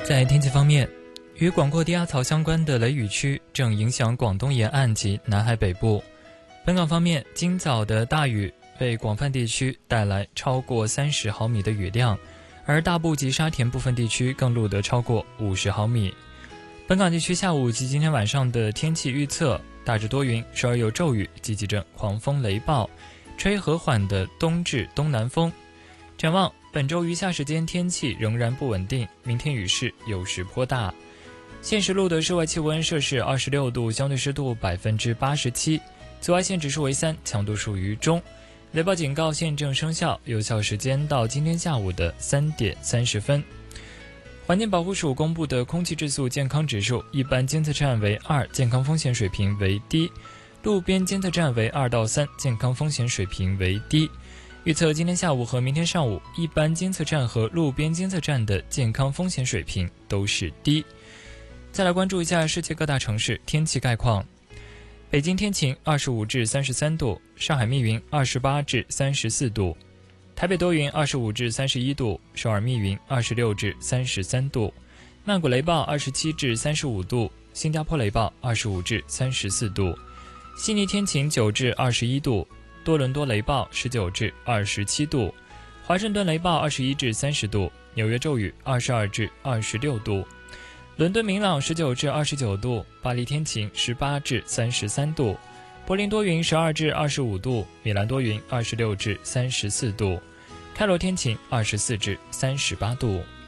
在天气方面，与广阔低压槽相关的雷雨区正影响广东沿岸及南海北部。本港方面，今早的大雨为广泛地区带来超过30毫米的雨量，而大埔及沙田部分地区更录得超过50毫米。本港地区下午及今天晚上的天气预测大致多云，时而有骤雨及几阵狂风雷暴，吹和缓的东至东南风。展望本周余下时间天气仍然不稳定，明天雨势有时颇大。现时录的室外气温摄氏26度，相对湿度87%，紫外线指数为3，强度属于中。雷暴警告现正生效，有效时间到今天下午的3点30分。环境保护署公布的空气质素健康指数，一般监测站为2，健康风险水平为低；路边监测站为2到3，健康风险水平为低。预测今天下午和明天上午，一般监测站和路边监测站的健康风险水平都是低。再来关注一下世界各大城市天气概况。北京天晴，25至33度；上海密云，28至34度；台北多云，25至31度；首尔密云，26至33度；曼谷雷暴27至35度；新加坡雷暴25至34度；悉尼天晴9至21度；多伦多雷暴19至27度；华盛顿雷暴21至30度；纽约骤雨22至26度；伦敦明朗19至29度；巴黎天晴18至33度；柏林多云12至25度；米兰多云26至34度；开罗天晴24至38度。